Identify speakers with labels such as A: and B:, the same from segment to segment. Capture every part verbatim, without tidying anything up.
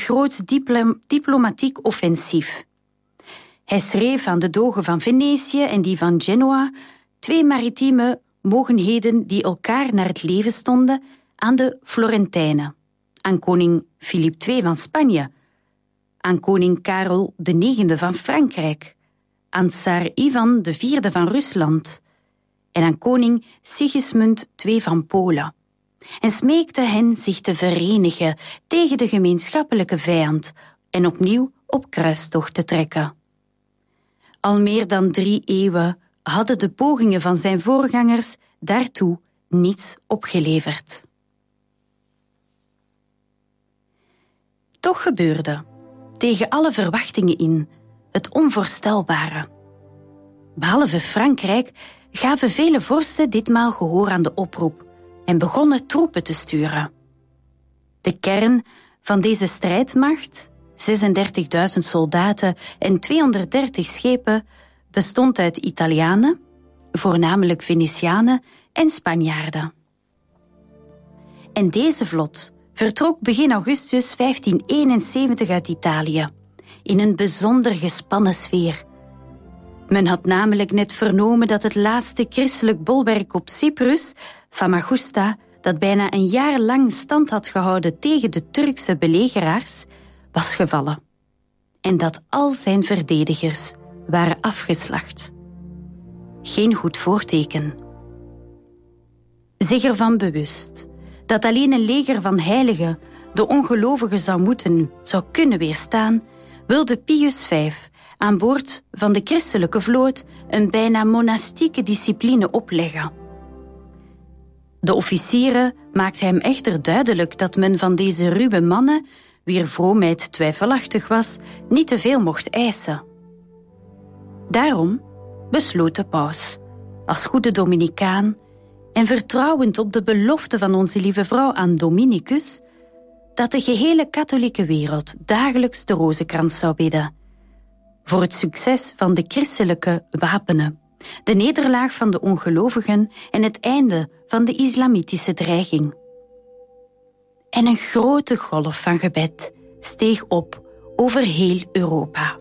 A: groots diplom- diplomatiek offensief. Hij schreef aan de dogen van Venetië en die van Genoa, twee maritieme mogenheden die elkaar naar het leven stonden, aan de Florentijnen, aan koning Filip de Tweede van Spanje, aan koning Karel de Negende van Frankrijk, aan tsaar Ivan de Vierde van Rusland en aan koning Sigismund de Tweede van Polen, en smeekte hen zich te verenigen tegen de gemeenschappelijke vijand en opnieuw op kruistocht te trekken. Al meer dan drie eeuwen hadden de pogingen van zijn voorgangers daartoe niets opgeleverd. Toch gebeurde, tegen alle verwachtingen in, het onvoorstelbare. Behalve Frankrijk gaven vele vorsten ditmaal gehoor aan de oproep en begonnen troepen te sturen. De kern van deze strijdmacht, zesendertigduizend soldaten en tweehonderddertig schepen, bestond uit Italianen, voornamelijk Venetianen en Spanjaarden. En deze vlot vertrok begin augustus vijftieneenenzeventig uit Italië, in een bijzonder gespannen sfeer. Men had namelijk net vernomen dat het laatste christelijk bolwerk op Cyprus, Famagusta, dat bijna een jaar lang stand had gehouden tegen de Turkse belegeraars, was gevallen. En dat al zijn verdedigers waren afgeslacht. Geen goed voorteken. Zich ervan bewust dat alleen een leger van heiligen de ongelovigen zou moeten, zou kunnen weerstaan, wilde Pius vijf aan boord van de christelijke vloot een bijna monastieke discipline opleggen. De officieren maakten hem echter duidelijk dat men van deze ruwe mannen, wier vroomheid twijfelachtig was, niet te veel mocht eisen. Daarom besloot de paus, als goede Dominicaan en vertrouwend op de belofte van onze lieve vrouw aan Dominicus, dat de gehele katholieke wereld dagelijks de rozenkrans zou bidden, voor het succes van de christelijke wapenen, de nederlaag van de ongelovigen en het einde van de islamitische dreiging. En een grote golf van gebed steeg op over heel Europa.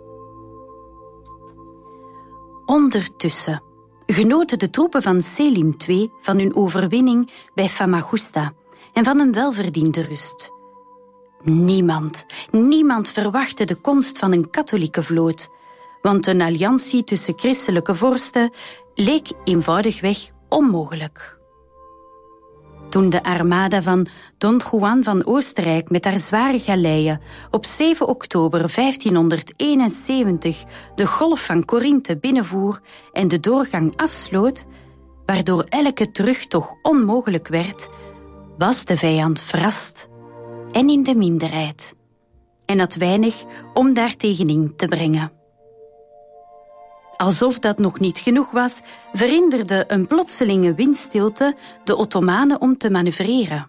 A: Ondertussen genoten de troepen van Selim de Tweede van hun overwinning bij Famagusta en van een welverdiende rust. Niemand, niemand verwachtte de komst van een katholieke vloot, want een alliantie tussen christelijke vorsten leek eenvoudigweg onmogelijk. Toen de armada van Don Juan van Oostenrijk met haar zware galeien op zeven oktober vijftienhonderdeenenzeventig de golf van Corinthe binnenvoer en de doorgang afsloot, waardoor elke terugtocht onmogelijk werd, was de vijand verrast en in de minderheid en had weinig om daartegen in te brengen. Alsof dat nog niet genoeg was, verhinderde een plotselinge windstilte de Ottomanen om te manoeuvreren.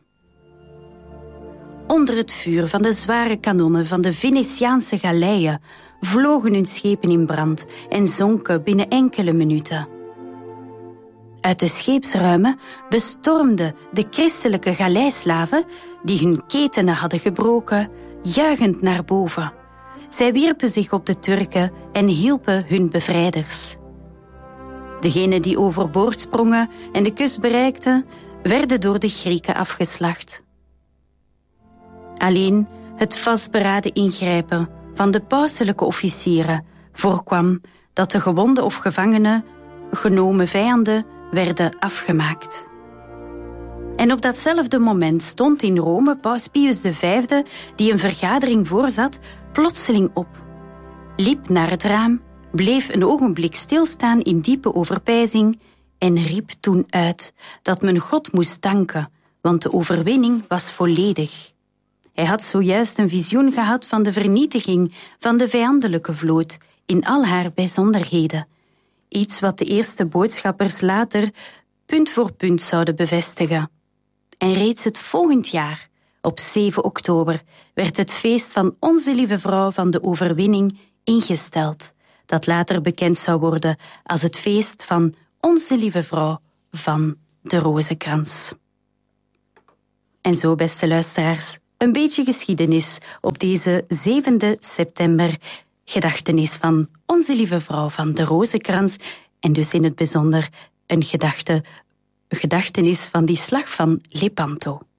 A: Onder het vuur van de zware kanonnen van de Venetiaanse galeien vlogen hun schepen in brand en zonken binnen enkele minuten. Uit de scheepsruimen bestormden de christelijke galeislaven, die hun ketenen hadden gebroken, juichend naar boven. Zij wierpen zich op de Turken en hielpen hun bevrijders. Degenen die overboord sprongen en de kust bereikten, werden door de Grieken afgeslacht. Alleen het vastberaden ingrijpen van de pauselijke officieren voorkwam dat de gewonde of gevangenen genomen vijanden werden afgemaakt. En op datzelfde moment stond in Rome paus Pius de Vijfde, die een vergadering voorzat, plotseling op, liep naar het raam, bleef een ogenblik stilstaan in diepe overpeinzing en riep toen uit dat men God moest danken, want de overwinning was volledig. Hij had zojuist een visioen gehad van de vernietiging van de vijandelijke vloot in al haar bijzonderheden, iets wat de eerste boodschappers later punt voor punt zouden bevestigen. En reeds het volgend jaar, op zeven oktober, werd het feest van Onze Lieve Vrouw van de Overwinning ingesteld, dat later bekend zou worden als het feest van Onze Lieve Vrouw van de Rozenkrans. En zo, beste luisteraars, een beetje geschiedenis op deze zevende september. Gedachtenis van Onze Lieve Vrouw van de Rozenkrans en dus in het bijzonder een gedachte, een gedachtenis van die slag van Lepanto.